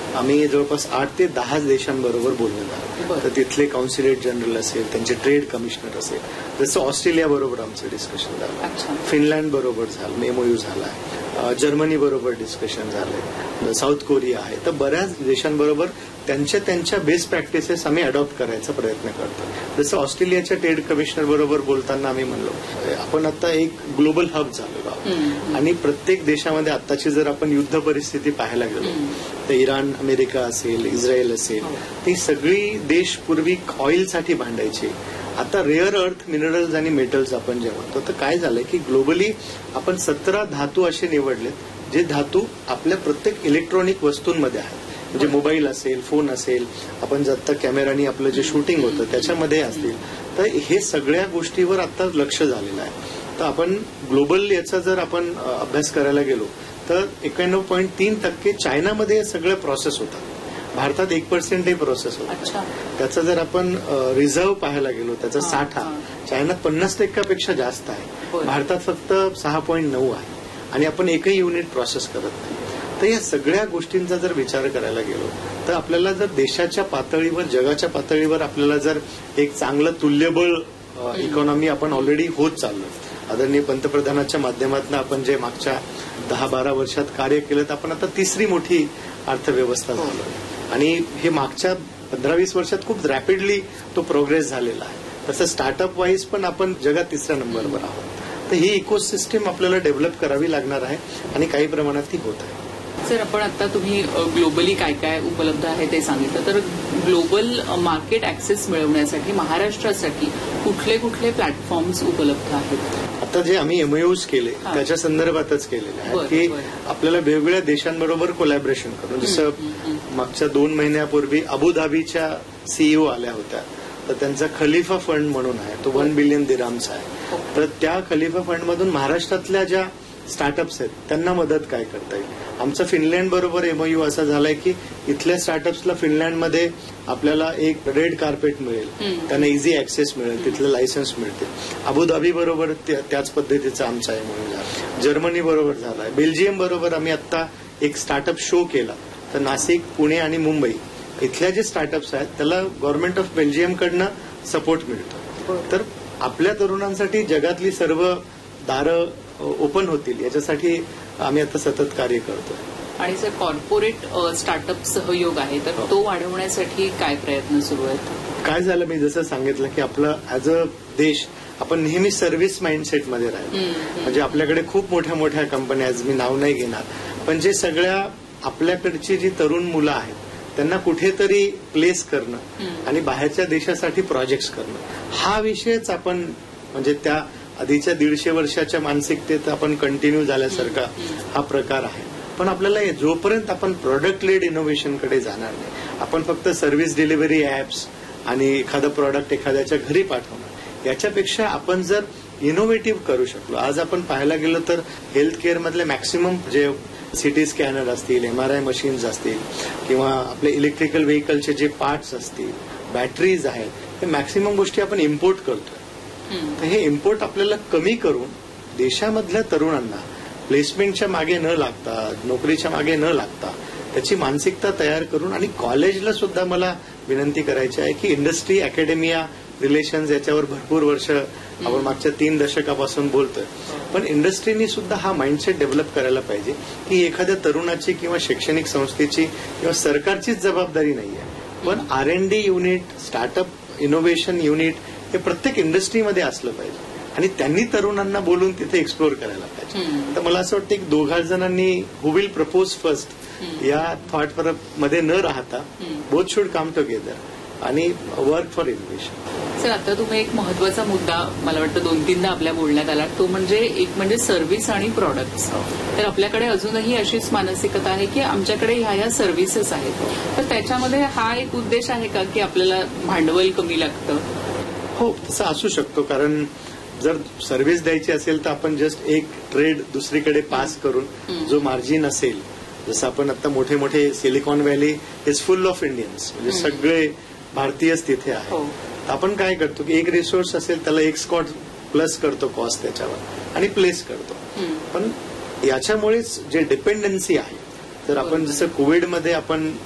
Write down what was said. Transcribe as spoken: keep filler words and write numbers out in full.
आम्ही जवळपास आठ ते दहा देशांबरोबर बोलणं झालं. तर तिथले कॉन्सुलेट जनरल असेल, त्यांचे ट्रेड कमिशनर असेल, जसं ऑस्ट्रेलिया बरोबर आमचं डिस्कशन झालं, फिनलँड बरोबर झालं, एमओयू झाला, जर्मनी बरोबर डिस्कशन झालंय, साऊथ कोरिया आहे. तर बऱ्याच देशांबरोबर त्यांच्या त्यांच्या बेस्ट प्रॅक्टिसेस आम्ही अडॉप्ट करायचा प्रयत्न करतो. जसं ऑस्ट्रेलियाच्या ट्रेड कमिशनर बरोबर बोलताना आम्ही म्हणलो आपण आता एक ग्लोबल हब झालेलो आहोत आणि प्रत्येक देशामध्ये आताची जर आपण युद्ध परिस्थिती पाहायला गेलो तर इराण, अमेरिका असेल, इस्रायल असेल, ती सगळी देश पूर्वी ऑइलसाठी भांडायची. आता रेअर अर्थ मिनरल्स आणि मेटल्स आपण जे म्हणतो तर काय झालंय की ग्लोबली आपण सतरा धातू असे निवडलेत जे धातू आपल्या प्रत्येक इलेक्ट्रॉनिक वस्तूंमध्ये आहेत. म्हणजे मोबाईल असेल, फोन असेल, आपण जाता कॅमेरानी आपलं जे शूटिंग होतं त्याच्यामध्ये असतील. तर हे सगळ्या गोष्टीवर आता लक्ष झालेलं आहे. तर आपण ग्लोबल याचा जर आपण अभ्यास करायला गेलो तर एक्क्याण्णव पॉईंट तीन टक्के चायनामध्ये सगळं प्रोसेस होतात. भारतात एक पर्सेंट हे प्रोसेस होतं. त्याचा जर आपण रिझर्व्ह पाहायला गेलो त्याचा साठा चायनात पन्नास टक्क्यापेक्षा जास्त आहे, भारतात फक्त सहा पॉईंट नऊ आहे आणि आपण एकही युनिट प्रोसेस करत नाही. तर या सगळ्या गोष्टींचा जर विचार करायला गेलो तर आपल्याला जर देशाच्या पातळीवर, जगाच्या पातळीवर आपल्याला जर एक चांगलं तुल्यबळ इकॉनॉमी आपण ऑलरेडी होत चाललो. आदरणीय पंतप्रधानांच्या माध्यमातून आपण जे मागच्या दहा बारा वर्षात कार्य केलं तर आपण आता तिसरी मोठी अर्थव्यवस्था झालो आणि हे मागच्या पंधरा वीस वर्षात खूप रॅपिडली तो प्रोग्रेस झालेला आहे. तसं स्टार्टअप वाईज पण आपण जगात तिसऱ्या नंबरवर आहोत. तर ही इकोसिस्टीम आपल्याला डेव्हलप करावी लागणार आहे आणि काही प्रमाणात ती होत आहे. सर, आपण आता तुम्ही ग्लोबली काय काय उपलब्ध आहे ते सांगितलं, तर ग्लोबल मार्केट ऍक्सेस मिळवण्यासाठी महाराष्ट्रासाठी कुठले कुठले प्लॅटफॉर्म्स उपलब्ध आहेत? आता जे आम्ही एमओयूज केले त्याच्या संदर्भातच केलेले आहे की आपल्याला वेगवेगळ्या देशांबरोबर कोलॅबरेशन करून, जसं मागच्या दोन महिन्यापूर्वी अबुधाबीच्या सीईओ आल्या होत्या तर त्यांचा खलिफा फंड म्हणून आहे, तो वन बिलियन दिराम्स आहे. तर त्या खलिफा फंडमधून महाराष्ट्रातल्या ज्या स्टार्टअप्स आहेत त्यांना मदत काय करता येईल. आमचं फिनलँड बरोबर एमओयू असा झालाय की इथल्या स्टार्टअप्सला फिनलँडमध्ये आपल्याला एक रेड कार्पेट मिळेल, त्यांना इझी ऍक्सेस मिळेल, तिथलं लायसन्स मिळते. अबुधाबी बरोबर त्याच पद्धतीचा आमचा एमओयू झाला. जर्मनी बरोबर झालाय. बेल्जियम बरोबर आम्ही आता एक स्टार्टअप शो केला. तर नाशिक, पुणे आणि मुंबई इथल्या जे स्टार्टअप्स आहेत त्याला गव्हर्नमेंट ऑफ बेल्जियमकडनं सपोर्ट मिळतो. तर आपल्या तरुणांसाठी जगातली सर्व दारं ओपन होतील याच्यासाठी आम्ही आता सतत कार्य करतो. आणि सर, कॉर्पोरेट स्टार्टअप सहयोग आहे तर तो वाढवण्यासाठी काय प्रयत्न सुरू आहेत? काय झालं, मी जसं सांगितलं की आपलं ऍज अ देश आपण नेहमी सर्व्हिस माइंडसेटमध्ये राहिलो. म्हणजे आपल्याकडे खूप मोठ्या मोठ्या कंपन्या, मी नाव नाही घेणार, पण जे सगळ्या आपल्याकडची जी तरुण मुलं आहेत त्यांना कुठेतरी प्लेस करणं आणि बाहेरच्या देशासाठी प्रोजेक्ट्स करणं हा विषयच आपण म्हणजे त्या आधीच्या दीडशे वर्षाच्या मानसिकतेत आपण कंटिन्यू झाल्यासारखा हा प्रकार आहे. पण आपल्याला जोपर्यंत आपण प्रोडक्ट लेड इनोव्हेशनकडे जाणार नाही, आपण फक्त सर्व्हिस डिलिव्हरी ऍप्स आणि एखादं प्रॉडक्ट एखाद्याच्या घरी पाठवणं, याच्यापेक्षा आपण जर इनोव्हेटिव्ह करू शकलो. आज आपण पाहायला गेलो तर हेल्थ केअर मधले मॅक्सिमम जे सिटी स्कॅनर असतील, एमआरआय मशीन्स असतील किंवा आपले इलेक्ट्रिकल व्हेकलचे जे पार्ट्स असतील, बॅटरीज आहेत, हे मॅक्सिमम गोष्टी आपण इम्पोर्ट करतोय. तर हे इम्पोर्ट आपल्याला कमी करून देशामधल्या तरुणांना प्लेसमेंटच्या मागे न लागता, नोकरीच्या मागे न लागता त्याची मानसिकता तयार करून, आणि कॉलेजला सुद्धा मला विनंती करायची आहे की इंडस्ट्री अकॅडमिया रिलेशन्स याच्यावर भरपूर वर्ष आपण मागच्या तीन दशकापासून बोलतोय, पण इंडस्ट्रीनी सुद्धा हा माइंडसेट डेव्हलप करायला पाहिजे की एखाद्या तरुणाची किंवा शैक्षणिक संस्थेची किंवा सरकारचीच जबाबदारी नाहीये, पण R N D unit, startup innovation unit हे प्रत्येक इंडस्ट्रीमध्ये असलं पाहिजे आणि त्यांनी तरुणांना बोलून तिथे एक्सप्लोर करायला पाहिजे. तर मला असं वाटतं की दोघा जणांनी हु विल प्रपोज फर्स्ट या थॉट मध्ये न राहता बोथ शुड कम टुगेदर आणि वर्क फॉर इनोव्हेशन. सर, आता तुम्ही एक महत्वाचा मुद्दा मला वाटतं दोन तीनदा आपल्या बोलण्यात आला, तो म्हणजे एक म्हणजे सर्व्हिस आणि प्रॉडक्ट्स. तर आपल्याकडे अजूनही अशीच मानसिकता आहे की आमच्याकडे ह्या ह्या सर्व्हिसेस आहेत, तर त्याच्यामध्ये हा एक उद्देश आहे का की आपल्याला भांडवल कमी लागतं? हो, तसं असू शकतो. कारण जर सर्व्हिस द्यायची असेल तर आपण जस्ट एक ट्रेड दुसरीकडे पास करून जो मार्जिन असेल, जसं आपण आता मोठे मोठे silicon valley is full of Indians, म्हणजे सगळे भारतीयच तिथे आहे. आपण काय करतो की एक रिसोर्स असेल त्याला एक स्कॉट प्लस करतो कॉस्ट त्याच्यावर आणि प्लेस करतो. पण याच्यामुळेच जे डिपेंडन्सी आहे, तर आपण जसं कोविडमध्ये आपण